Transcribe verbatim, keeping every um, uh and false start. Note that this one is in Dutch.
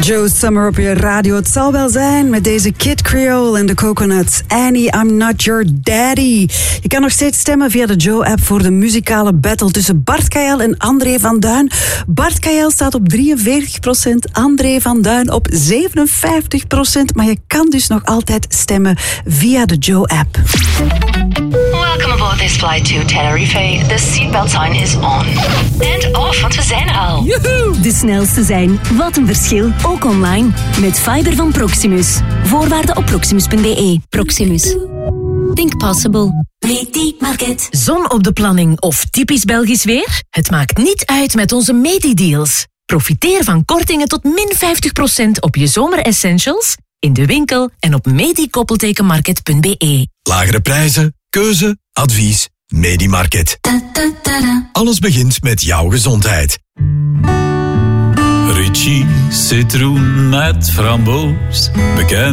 Joe Summer op je radio. Het zal wel zijn met deze Kid Creole en de Coconuts. Annie, I'm not your daddy. Je kan nog steeds stemmen via de Joe-app voor de muzikale battle tussen Bart Kael en André van Duin. Bart Kael staat op drieënveertig procent, André van Duin op zevenenvijftig procent. Maar je kan dus nog altijd stemmen via de Joe-app. Welcome aboard this flight to Tenerife. The seatbelt sign is on. And off, want we zijn er al. Joehoe! De snelste zijn. Wat een verschil. Ook online. Met fiber van Proximus. Voorwaarden op proximus punt b e. Proximus. Think possible. Medi-market. Zon op de planning of typisch Belgisch weer? Het maakt niet uit met onze Medi-deals. Profiteer van kortingen tot min vijftig procent op je zomeressentials, in de winkel en op medi-koppeltekenmarket punt b e. Lagere prijzen, keuze, advies, Medi-market. Alles begint met jouw gezondheid. Ritchie, citroen met framboos, bekend